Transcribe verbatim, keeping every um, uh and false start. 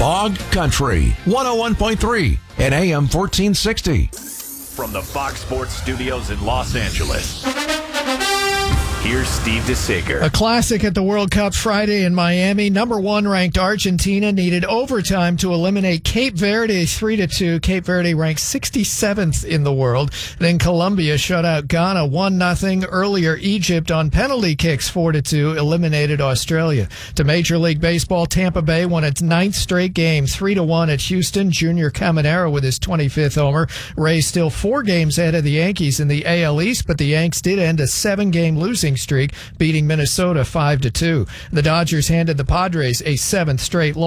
Bog Country, one oh one point three and A M fourteen sixty. From the Fox Sports Studios in Los Angeles, here's Steve DeSager. A classic at the World Cup Friday in Miami. Number one ranked Argentina needed overtime to eliminate Cape Verde three to two. Cape Verde ranked sixty-seventh in the world. Then Colombia shut out Ghana one nothing. Earlier, Egypt on penalty kicks four to two eliminated Australia. To Major League Baseball, Tampa Bay won its ninth straight game three to one at Houston. Junior Caminero with his twenty-fifth homer. Rays still four games ahead of the Yankees in the A L East, but the Yanks did end a seven-game losing streak, beating Minnesota five to two. The Dodgers handed the Padres a seventh straight loss.